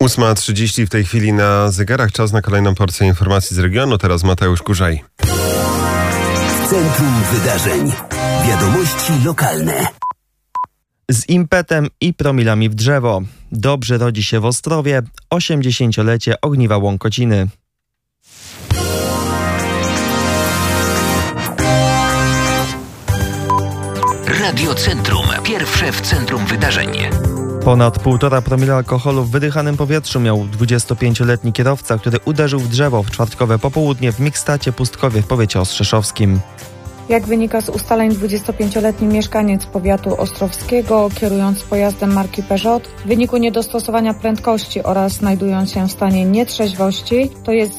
8:30 w tej chwili na zegarach. Czas na kolejną porcję informacji z regionu. Teraz Mateusz Kurzaj. W centrum wydarzeń. Wiadomości lokalne. Z impetem i promilami w drzewo. Dobrze rodzi się w Ostrowie 80-lecie ogniwa Łąkociny. Radio Centrum. Pierwsze w centrum wydarzeń. Ponad 1,5 promila alkoholu w wydychanym powietrzu miał 25-letni kierowca, który uderzył w drzewo w czwartkowe popołudnie w Mikstacie Pustkowie w powiecie ostrzeszowskim. Jak wynika z ustaleń, 25-letni mieszkaniec powiatu ostrowskiego, kierując pojazdem marki Peugeot, w wyniku niedostosowania prędkości oraz znajdując się w stanie nietrzeźwości, to jest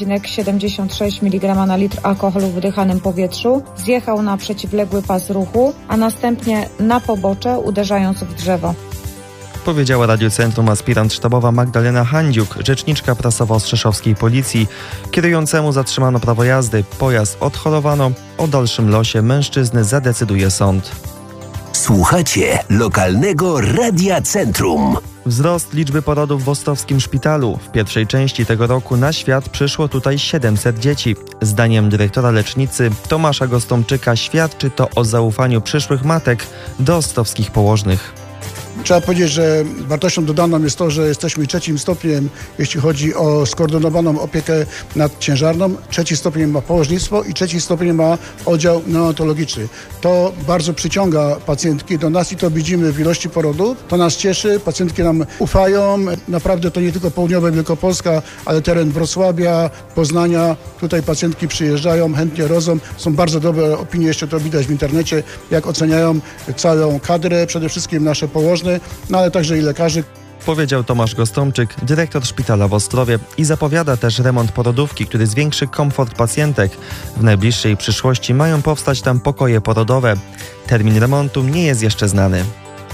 0,76 mg na litr alkoholu w wydychanym powietrzu, zjechał na przeciwległy pas ruchu, a następnie na pobocze, uderzając w drzewo. Powiedziała Radiu Centrum aspirant sztabowa Magdalena Handziuk, rzeczniczka prasowa ostrzeszowskiej policji. Kierującemu zatrzymano prawo jazdy, pojazd odholowano, o dalszym losie mężczyzny zadecyduje sąd. Słuchacie lokalnego Radia Centrum. Wzrost liczby porodów w ostrowskim szpitalu. W pierwszej części tego roku na świat przyszło tutaj 700 dzieci. Zdaniem dyrektora lecznicy Tomasza Gostomczyka świadczy to o zaufaniu przyszłych matek do ostrowskich położnych. Trzeba powiedzieć, że wartością dodaną jest to, że jesteśmy trzecim stopniem, jeśli chodzi o skoordynowaną opiekę nad ciężarną. Trzeci stopień ma położnictwo i trzeci stopień ma oddział neonatologiczny. To bardzo przyciąga pacjentki do nas i to widzimy w ilości porodów. To nas cieszy, pacjentki nam ufają. Naprawdę to nie tylko południowa Wielkopolska, ale teren Wrocławia, Poznania. Tutaj pacjentki przyjeżdżają, chętnie rodzą. Są bardzo dobre opinie, jeszcze to widać w internecie, jak oceniają całą kadrę, przede wszystkim nasze położne, no ale także i lekarzy. Powiedział Tomasz Gostomczyk, dyrektor szpitala w Ostrowie, i zapowiada też remont porodówki, który zwiększy komfort pacjentek. W najbliższej przyszłości mają powstać tam pokoje porodowe. Termin remontu nie jest jeszcze znany.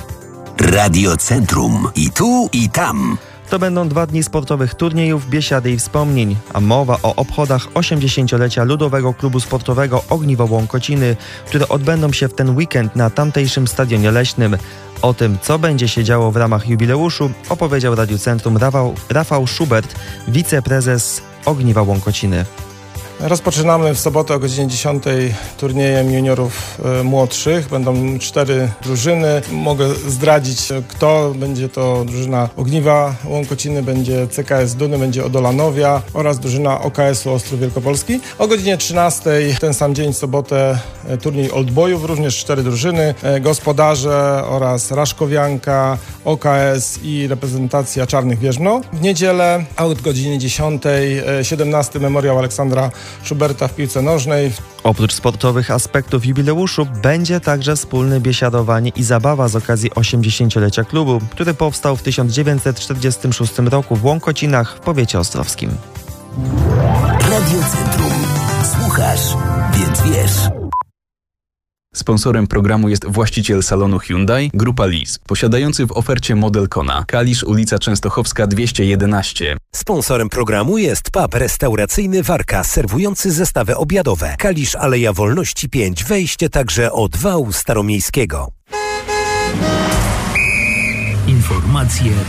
Radio Centrum. I tu, i tam. To będą 2 dni sportowych turniejów, biesiady i wspomnień, a mowa o obchodach 80-lecia Ludowego Klubu Sportowego Ogniwo Łąkociny, które odbędą się w ten weekend na tamtejszym stadionie leśnym. O tym, co będzie się działo w ramach jubileuszu, opowiedział Radiu Centrum Rafał Schubert, wiceprezes Ogniwa Łąkociny. Rozpoczynamy w sobotę o godzinie 10 turniejem juniorów młodszych. Będą 4 drużyny. Mogę zdradzić, kto. Będzie to drużyna Ogniwa Łąkociny, będzie CKS Duny, będzie Odolanowia oraz drużyna OKS-u Ostrów Wielkopolski. O godzinie 13 ten sam dzień, w sobotę, turniej oldboyów, również 4 drużyny. Gospodarze oraz Raszkowianka, OKS i reprezentacja Czarnych Wierzbno. W niedzielę od godziny 10, 17 memoriał Aleksandra Schuberta w piłce nożnej. Oprócz sportowych aspektów jubileuszu będzie także wspólne biesiadowanie i zabawa z okazji 80-lecia klubu, który powstał w 1946 roku w Łąkocinach w powiecie ostrowskim. Radio Centrum. Słuchasz, więc wiesz. Sponsorem programu jest właściciel salonu Hyundai, Grupa Lis, posiadający w ofercie model Kona, Kalisz, ulica Częstochowska 211. Sponsorem programu jest pub restauracyjny Warka, serwujący zestawy obiadowe. Kalisz, Aleja Wolności 5, wejście także od wału staromiejskiego. Informacje